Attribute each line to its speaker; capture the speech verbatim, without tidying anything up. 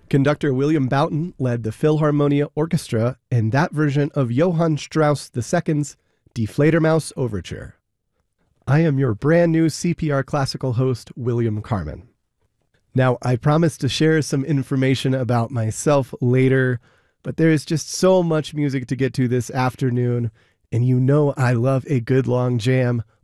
Speaker 1: Conductor William Boughton led the Philharmonia Orchestra in that version of Johann Strauss the Second's Die Fledermaus Overture. I am your brand new C P R Classical host, William Carmen. Now, I promised to share some information about myself later, but there is just so much music to get to this afternoon, and you know I love a good long jam